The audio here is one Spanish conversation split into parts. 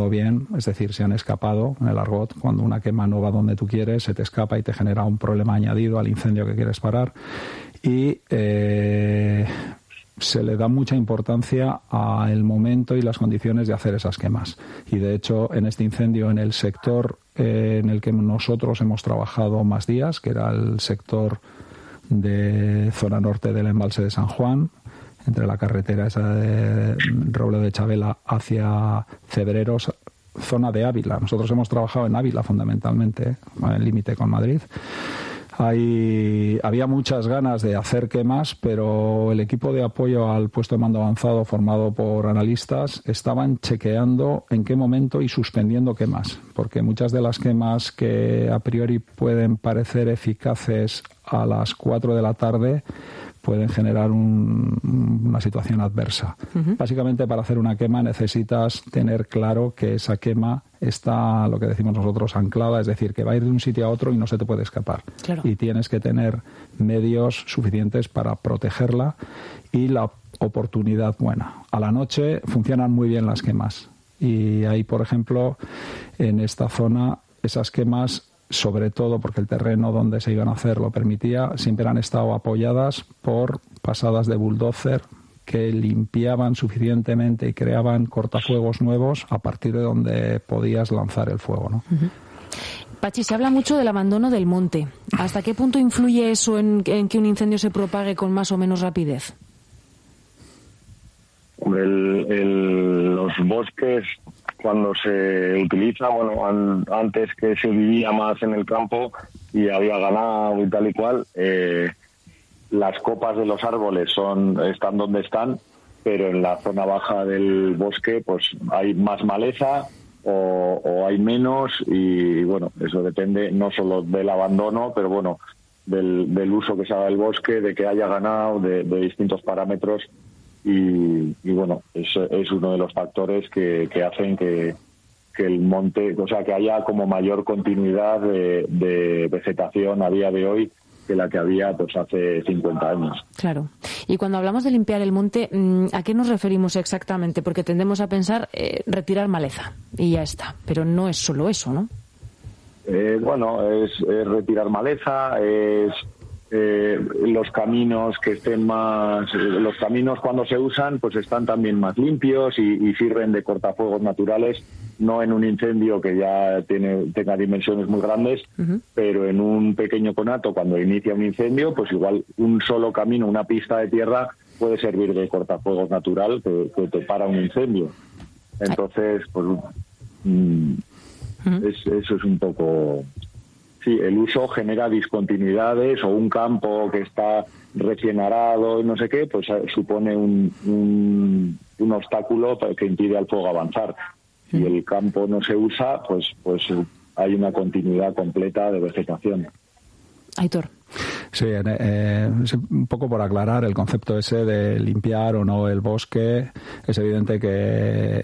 bien, es decir, se han escapado en el argot. Cuando una quema no va donde tú quieres, se te escapa y te genera un problema añadido al incendio que quieres parar. Y se le da mucha importancia al momento y las condiciones de hacer esas quemas. Y de hecho, en este incendio, en el sector en el que nosotros hemos trabajado más días, que era el sector de zona norte del embalse de San Juan, entre la carretera esa de Robledo de Chabela hacia Cebreros, zona de Ávila. Nosotros hemos trabajado en Ávila fundamentalmente, en el límite con Madrid. Había muchas ganas de hacer quemas, pero el equipo de apoyo al puesto de mando avanzado, formado por analistas, estaban chequeando en qué momento y suspendiendo quemas, porque muchas de las quemas que a priori pueden parecer eficaces a las 4 de la tarde pueden generar una situación adversa. Uh-huh. Básicamente, para hacer una quema necesitas tener claro que esa quema está, lo que decimos nosotros, anclada, es decir, que va a ir de un sitio a otro y no se te puede escapar. Claro. Y tienes que tener medios suficientes para protegerla y la oportunidad buena. A la noche funcionan muy bien las quemas. Y ahí, por ejemplo, en esta zona, esas quemas, sobre todo porque el terreno donde se iban a hacer lo permitía, siempre han estado apoyadas por pasadas de bulldozer que limpiaban suficientemente y creaban cortafuegos nuevos a partir de donde podías lanzar el fuego, ¿no? Uh-huh. Pachi, se habla mucho del abandono del monte. ¿Hasta qué punto influye eso en que un incendio se propague con más o menos rapidez? Los bosques, cuando se utiliza, bueno, antes que se vivía más en el campo y había ganado y tal y cual, las copas de los árboles están donde están, pero en la zona baja del bosque pues hay más maleza o hay menos, y bueno, eso depende no solo del abandono, pero bueno, del uso que se haga del bosque, de que haya ganado, de distintos parámetros. Y bueno, eso es uno de los factores que hacen que el monte, o sea, que haya como mayor continuidad de vegetación a día de hoy que la que había pues hace 50 años. Claro. Y cuando hablamos de limpiar el monte, ¿a qué nos referimos exactamente? Porque tendemos a pensar retirar maleza y ya está, pero no es solo eso, ¿no? Bueno, es retirar maleza, es los caminos que estén más, los caminos cuando se usan pues están también más limpios y sirven de cortafuegos naturales, no en un incendio que ya tenga dimensiones muy grandes, uh-huh, pero en un pequeño conato, cuando inicia un incendio, pues igual un solo camino, una pista de tierra puede servir de cortafuegos natural que te para un incendio. Entonces, pues uh-huh, eso es un poco. Sí, el uso genera discontinuidades, o un campo que está recién arado y no sé qué, pues supone un obstáculo que impide al fuego avanzar. Si el campo no se usa, pues hay una continuidad completa de vegetación. Aitor. Sí, un poco por aclarar el concepto ese de limpiar o no el bosque. Es evidente que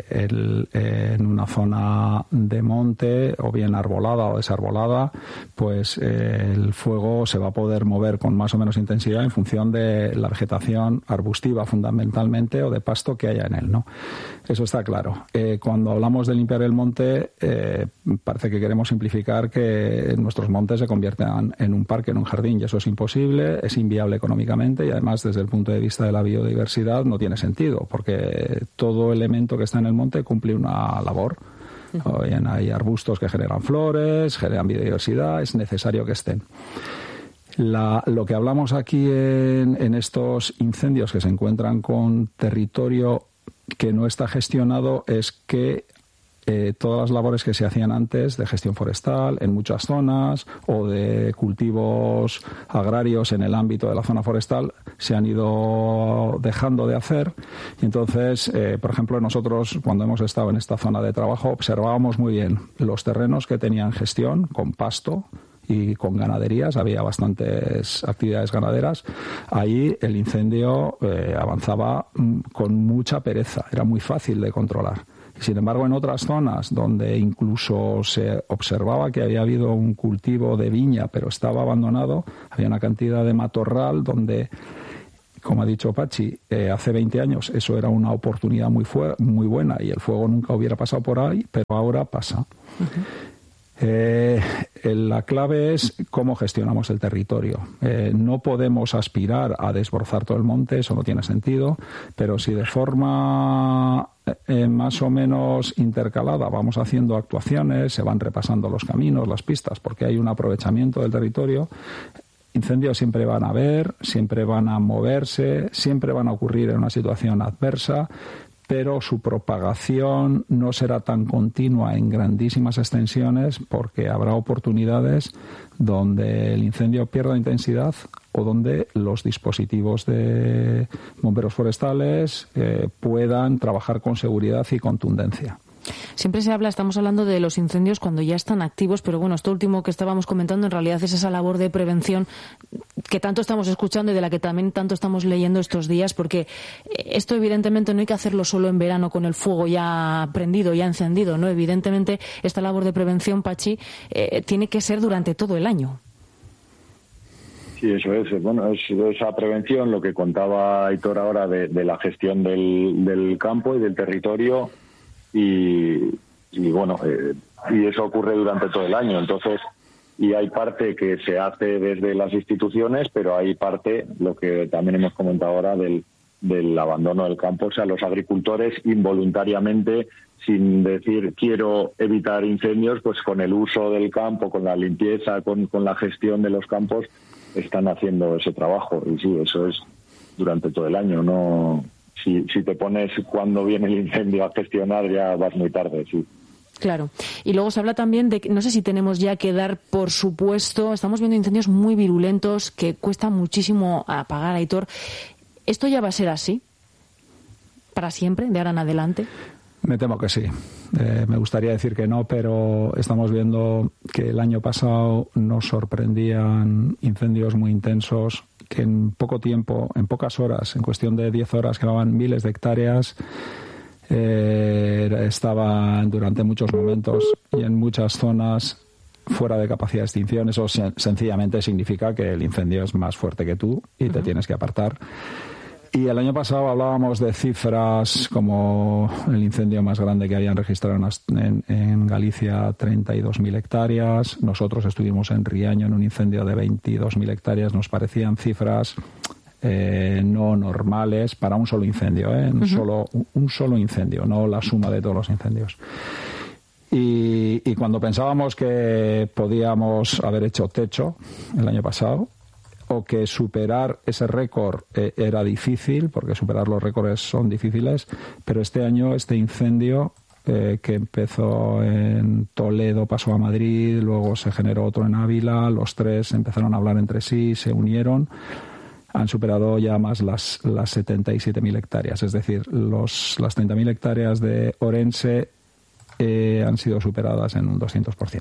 en una zona de monte, o bien arbolada o desarbolada, pues el fuego se va a poder mover con más o menos intensidad en función de la vegetación arbustiva fundamentalmente, o de pasto que haya en él, ¿no? Eso está claro. Cuando hablamos de limpiar el monte, parece que queremos simplificar que nuestros montes se conviertan en un parque, en un jardín, y eso es imposible, es inviable económicamente, y además desde el punto de vista de la biodiversidad no tiene sentido, porque todo elemento que está en el monte cumple una labor. Bien, hay arbustos que generan flores, generan biodiversidad, es necesario que estén. Lo que hablamos aquí en estos incendios que se encuentran con territorio que no está gestionado es que todas las labores que se hacían antes de gestión forestal en muchas zonas, o de cultivos agrarios en el ámbito de la zona forestal, se han ido dejando de hacer. Y entonces, por ejemplo, nosotros, cuando hemos estado en esta zona de trabajo, observábamos muy bien los terrenos que tenían gestión con pasto y con ganaderías, había bastantes actividades ganaderas. Ahí el incendio avanzaba con mucha pereza, era muy fácil de controlar. Sin embargo, en otras zonas donde incluso se observaba que había habido un cultivo de viña pero estaba abandonado, había una cantidad de matorral donde como ha dicho Pachi, hace 20 años eso era una oportunidad muy buena y el fuego nunca hubiera pasado por ahí, pero ahora pasa. La clave es cómo gestionamos el territorio. No podemos aspirar a desbrozar todo el monte, eso no tiene sentido, pero si de forma más o menos intercalada vamos haciendo actuaciones, se van repasando los caminos, las pistas, porque hay un aprovechamiento del territorio. Incendios siempre van a haber, siempre van a moverse, siempre van a ocurrir en una situación adversa, pero su propagación no será tan continua en grandísimas extensiones porque habrá oportunidades donde el incendio pierda intensidad o donde los dispositivos de bomberos forestales puedan trabajar con seguridad y contundencia. Siempre se habla, estamos hablando de los incendios cuando ya están activos, pero bueno, esto último que estábamos comentando en realidad es esa labor de prevención que tanto estamos escuchando y de la que también tanto estamos leyendo estos días, porque esto evidentemente no hay que hacerlo solo en verano con el fuego ya prendido, ya encendido, ¿no? Evidentemente esta labor de prevención, Pachi, tiene que ser durante todo el año. Sí, eso es. Bueno, es esa prevención, lo que contaba Aitor ahora de la gestión del campo y del territorio. Y bueno, y eso ocurre durante todo el año. Entonces, y hay parte que se hace desde las instituciones, pero hay parte, lo que también hemos comentado ahora, del abandono del campo. O sea, los agricultores involuntariamente, sin decir quiero evitar incendios, pues con el uso del campo, con la limpieza, con la gestión de los campos, están haciendo ese trabajo. Y sí, eso es durante todo el año, no... Si te pones cuando viene el incendio a gestionar, ya vas muy tarde, sí. Claro. Y luego se habla también de que, no sé si tenemos ya que dar por supuesto, estamos viendo incendios muy virulentos que cuesta muchísimo apagar, Aitor. ¿Esto ya va a ser así? ¿Para siempre, de ahora en adelante? Me temo que sí. Me gustaría decir que no, pero estamos viendo que el año pasado nos sorprendían incendios muy intensos que en poco tiempo, en pocas horas, en cuestión de 10 horas, quemaban miles de hectáreas. Estaban durante muchos momentos y en muchas zonas fuera de capacidad de extinción. Eso sencillamente significa que el incendio es más fuerte que tú y te tienes que apartar. Y el año pasado hablábamos de cifras como el incendio más grande que habían registrado en Galicia, 32.000 hectáreas. Nosotros estuvimos en Riaño en un incendio de 22.000 hectáreas. Nos parecían cifras no normales para un solo incendio, un solo incendio, no la suma de todos los incendios. Y cuando pensábamos que podíamos haber hecho techo el año pasado, o que superar ese récord era difícil, porque superar los récords son difíciles, pero este año este incendio que empezó en Toledo, pasó a Madrid, luego se generó otro en Ávila, los tres empezaron a hablar entre sí, se unieron, han superado ya más las 77.000 hectáreas, es decir, las 30.000 hectáreas de Orense han sido superadas en un 200%.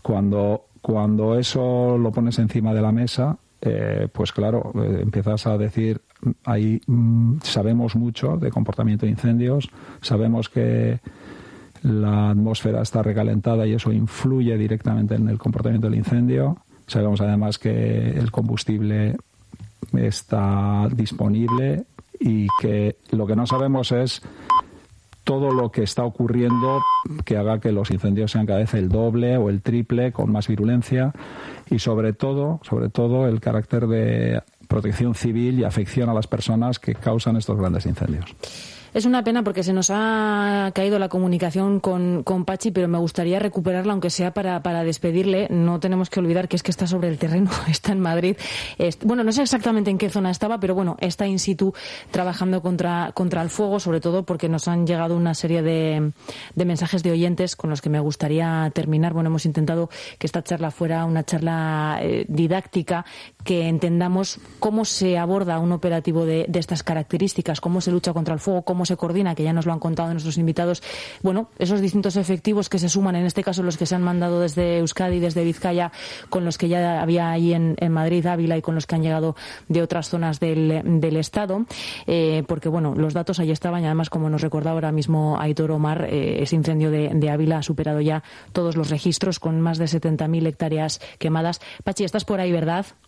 Cuando eso lo pones encima de la mesa, pues claro, empiezas a decir, ahí sabemos mucho de comportamiento de incendios, sabemos que la atmósfera está recalentada y eso influye directamente en el comportamiento del incendio, sabemos además que el combustible está disponible y que lo que no sabemos es todo lo que está ocurriendo que haga que los incendios sean cada vez el doble o el triple, con más virulencia, y sobre todo el carácter de protección civil y afección a las personas que causan estos grandes incendios. Es una pena porque se nos ha caído la comunicación con Pachi, pero me gustaría recuperarla, aunque sea para despedirle. No tenemos que olvidar que está sobre el terreno, está en Madrid. Bueno, no sé exactamente en qué zona estaba, pero bueno, está in situ trabajando contra el fuego, sobre todo porque nos han llegado una serie de mensajes de oyentes con los que me gustaría terminar. Bueno, hemos intentado que esta charla fuera una charla didáctica, que entendamos cómo se aborda un operativo de estas características, cómo se lucha contra el fuego, cómo se coordina, que ya nos lo han contado nuestros invitados. Bueno, esos distintos efectivos que se suman, en este caso los que se han mandado desde Euskadi, desde Vizcaya, con los que ya había ahí en Madrid, Ávila, y con los que han llegado de otras zonas del Estado, porque bueno, los datos ahí estaban, y además, como nos recordaba ahora mismo Aitor Omar, ese incendio de Ávila ha superado ya todos los registros, con más de 70.000 hectáreas quemadas. Pachi, estás por ahí, ¿verdad?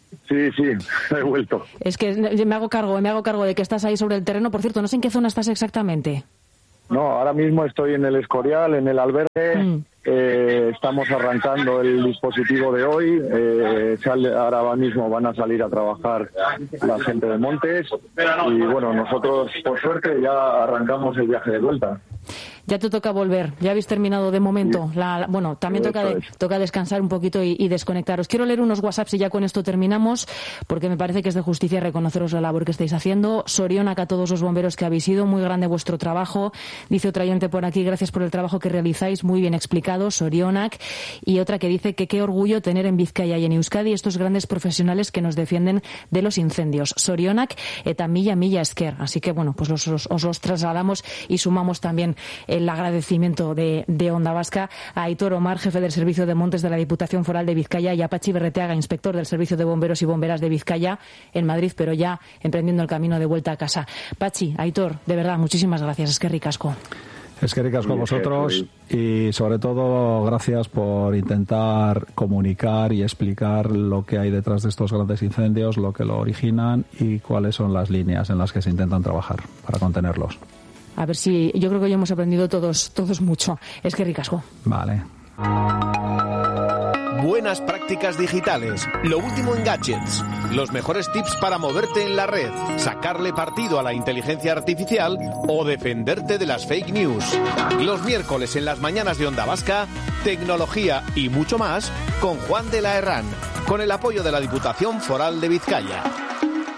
Sí, he vuelto. Es que me hago cargo de que estás ahí sobre el terreno. Por cierto, no sé en qué zona estás exactamente. No, ahora mismo estoy en el Escorial, en el albergue. Estamos arrancando el dispositivo de hoy. Ahora mismo van a salir a trabajar la gente de Montes. Y bueno, nosotros, por suerte, ya arrancamos el viaje de vuelta. Ya te toca volver, ya habéis terminado de momento. Bueno, también toca descansar un poquito y desconectaros. Quiero leer unos WhatsApps y ya con esto terminamos, porque me parece que es de justicia reconoceros la labor que estáis haciendo. Sorionak a todos los bomberos que habéis ido, muy grande vuestro trabajo. Dice otra oyente por aquí, gracias por el trabajo que realizáis, muy bien explicado, Sorionak. Y otra que dice que qué orgullo tener en Vizcaya y en Euskadi estos grandes profesionales que nos defienden de los incendios. Sorionak eta mila esker. Así que bueno, pues os los trasladamos y sumamos también el agradecimiento de Onda Vasca a Aitor Omar, jefe del Servicio de Montes de la Diputación Foral de Vizcaya, y a Patxi Berreteaga, inspector del Servicio de Bomberos y Bomberas de Vizcaya en Madrid, pero ya emprendiendo el camino de vuelta a casa. Patxi, Aitor, de verdad, muchísimas gracias. Eskerrik asko. Eskerrik asko a vosotros y sobre todo gracias por intentar comunicar y explicar lo que hay detrás de estos grandes incendios, lo que lo originan y cuáles son las líneas en las que se intentan trabajar para contenerlos. A ver si, yo creo que hoy hemos aprendido todos mucho. Eskerrik asko. Vale. Buenas prácticas digitales, lo último en gadgets, los mejores tips para moverte en la red, sacarle partido a la inteligencia artificial o defenderte de las fake news. Los miércoles en las mañanas de Onda Vasca, tecnología y mucho más con Juan de la Herrán, con el apoyo de la Diputación Foral de Vizcaya.